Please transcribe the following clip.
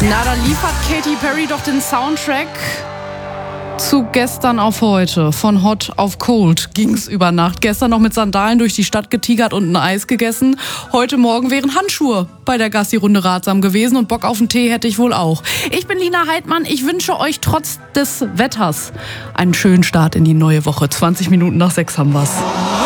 Na, da liefert Katy Perry doch den Soundtrack zu gestern auf heute. Von hot auf cold ging's über Nacht. Gestern noch mit Sandalen durch die Stadt getigert und ein Eis gegessen. Heute Morgen wären Handschuhe bei der Gassi-Runde ratsam gewesen und Bock auf einen Tee hätte ich wohl auch. Ich bin Lina Heidmann. Ich wünsche euch trotz des Wetters einen schönen Start in die neue Woche. 20 Minuten nach 6 haben wir's.